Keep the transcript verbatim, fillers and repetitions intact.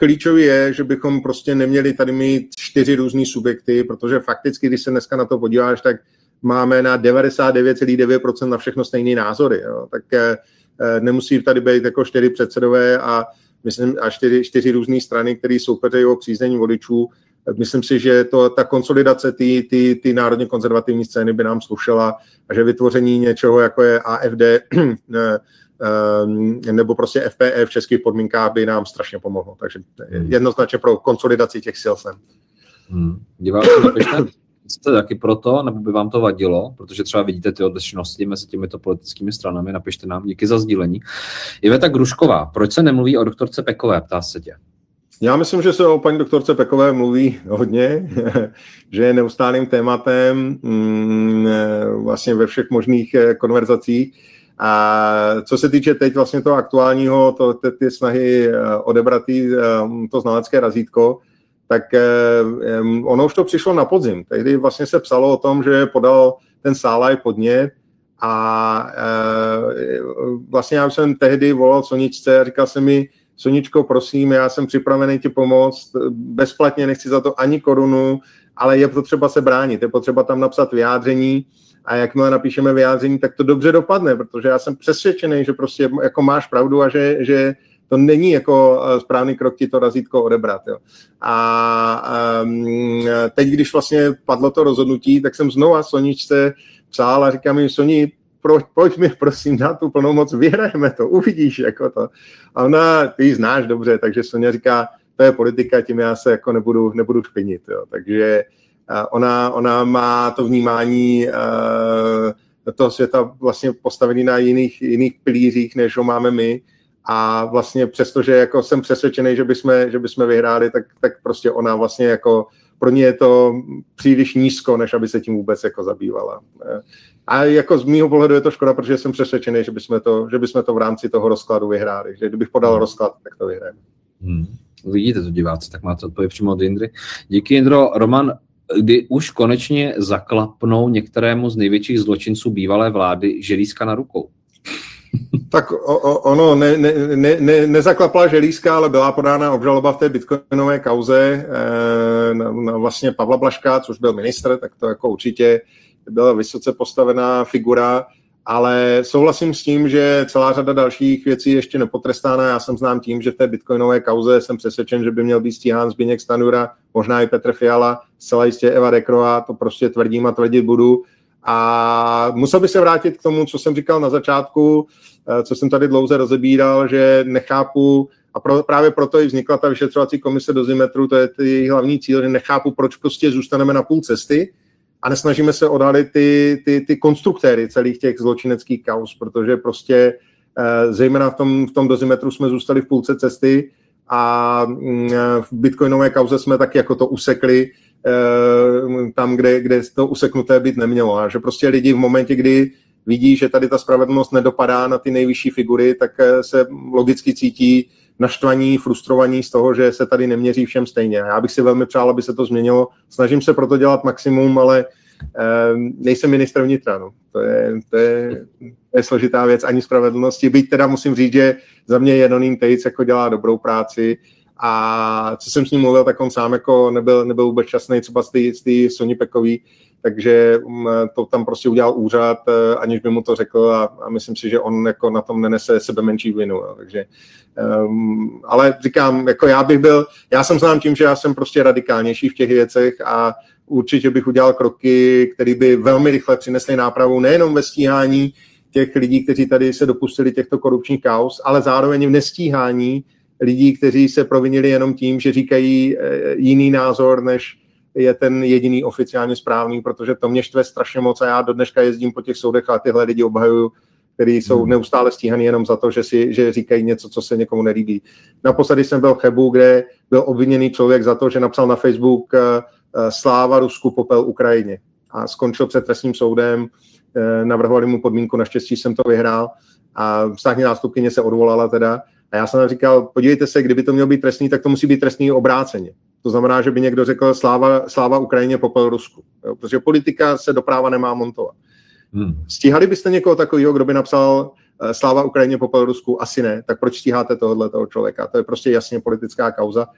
klíčový je, že bychom prostě neměli tady mít čtyři různý subjekty, protože fakticky, když se dneska na to podíváš, tak máme na devadesát devět celá devět procent na všechno stejný názory. Jo. Tak eh, nemusí tady být jako čtyři předsedové a myslím a čtyři, čtyři různé strany, které soupeří o příznění voličů. Myslím si, že to, ta konsolidace ty, ty, ty národně konzervativní scény by nám slušela a že vytvoření něčeho, jako je A F D nebo prostě F P E v českých podmínkách by nám strašně pomohlo. Takže jednoznačně pro konsolidaci těch sil jsem. Hmm. Diváci, napište, jste taky proto, nebo by vám to vadilo, protože třeba vidíte ty odlišnosti mezi těmito politickými stranami, napište nám, díky za sdílení. Iveta Grušková, proč se nemluví o doktorce Pekové, ptá se tě. Já myslím, že se o paní doktorce Pekové mluví hodně, že je neustálým tématem vlastně ve všech možných konverzacích. A co se týče teď vlastně toho aktuálního, to, ty, ty snahy odebrat to znalecké razítko, tak ono už to přišlo na podzim. Tehdy vlastně se psalo o tom, že podal ten Szálay podnět a vlastně já jsem tehdy volal Soničce a říkal jsem mi, Soničko, prosím, já jsem připravený ti pomoct, bezplatně, nechci za to ani korunu, ale je potřeba se bránit, je potřeba tam napsat vyjádření a jakmile napíšeme vyjádření, tak to dobře dopadne, protože já jsem přesvědčený, že prostě jako máš pravdu a že, že to není jako správný krok ti to razítko odebrat. Jo. A um, teď, když vlastně padlo to rozhodnutí, tak jsem znova Soničce psal a říkám mi, Soni, Pro, pojď mi prosím dát tu plnou moc, vyhrajeme to, uvidíš jako to. A ona, ty ji znáš dobře, takže Sonia říká, to je politika, tím já se jako nebudu, nebudu špinit. Jo. Takže ona, ona má to vnímání uh, toho světa vlastně postavený na jiných, jiných pilířích, než ho máme my. A vlastně přestože jako jsem přesvědčený, že bychom, že bychom vyhráli, tak, tak prostě ona vlastně jako pro ní je to příliš nízko, než aby se tím vůbec jako zabývala. A jako z mýho pohledu je to škoda, protože jsem přesvědčený, že bychom to, že bychom to v rámci toho rozkladu vyhráli. Že kdybych podal rozklad, tak to vyhrajeme. Hmm. Vidíte to, diváci, tak máte odpověď přímo od Jindry. Díky, Jindro. Roman, kdy už konečně zaklapnou některému z největších zločinců bývalé vlády želízka na rukou? Tak o, o, ono ne, ne, ne, ne, nezaklapla želízka, ale byla podána obžaloba v té bitcoinové kauze eh, na, na vlastně Pavla Blažka, což byl ministr, tak to jako určitě byla vysoce postavená figura, ale souhlasím s tím, že celá řada dalších věcí je ještě nepotrestána. Já jsem znám tím, že v té bitcoinové kauze jsem přesvědčen, že by měl být stíhán Zbyněk Stanjura, možná i Petr Fiala, zcela jistě Eva Dekrová, to prostě tvrdím a tvrdit budu. A musel bych se vrátit k tomu, co jsem říkal na začátku, co jsem tady dlouze rozebíral, že nechápu, a pro, právě proto i vznikla ta vyšetřovací komise Dozimetru, to je její hlavní cíl, že nechápu, proč prostě zůstaneme na půl cesty a nesnažíme se odhalit ty, ty, ty konstruktéry celých těch zločineckých kauz, protože prostě zejména v tom, v tom Dozimetru jsme zůstali v půlce cesty a v bitcoinové kauze jsme taky jako to usekli tam, kde, kde to useknuté být nemělo. A že prostě lidi v momentě, kdy vidí, že tady ta spravedlnost nedopadá na ty nejvyšší figury, tak se logicky cítí naštvaní, frustrovaní z toho, že se tady neměří všem stejně. Já bych si velmi přál, aby se to změnilo. Snažím se proto dělat maximum, ale eh, nejsem ministr vnitra. No. To, je, to, je, to je složitá věc ani spravedlnosti. Byť teda musím říct, že za mě Jeroným Tejc jako dělá dobrou práci a co jsem s ním mluvil, tak on sám jako nebyl, nebyl vůbec šťastný třeba z té Soni Pekový, takže to tam prostě udělal úřad, aniž by mu to řekl a, a myslím si, že on jako na tom nenese sebe menší vinu. Jo. Takže, um, ale říkám, jako já bych byl, já jsem znám tím, že já jsem prostě radikálnější v těch věcech a určitě bych udělal kroky, které by velmi rychle přinesly nápravu nejenom ve stíhání těch lidí, kteří tady se dopustili těchto korupčních kauz, ale zároveň v nestíhání lidí, kteří se provinili jenom tím, že říkají jiný názor, než je ten jediný oficiálně správný, protože to mě štve strašně moc a já do dneška jezdím po těch soudech a tyhle lidi obhajuju, kteří jsou neustále stíhaný jenom za to, že, si, že říkají něco, co se někomu nelíbí. Naposledy jsem byl v Chebu, kde byl obviněný člověk za to, že napsal na Facebook sláva Rusku, popel Ukrajině a skončil před trestním soudem, navrhovali mu podmínku, naštěstí jsem to vyhrál a státní zástupkyně se odvolala teda. A já jsem říkal, podívejte se, kdyby to mělo být trestný, tak to musí být trestný obráceně. To znamená, že by někdo řekl sláva, sláva Ukrajině, popel Rusku. Jo? Protože politika se do práva nemá montovat. Hmm. Stíhali byste někoho takového, kdo by napsal sláva Ukrajině, popel Rusku? Asi ne. Tak proč stíháte tohohle toho člověka? To je prostě jasně politická kauza.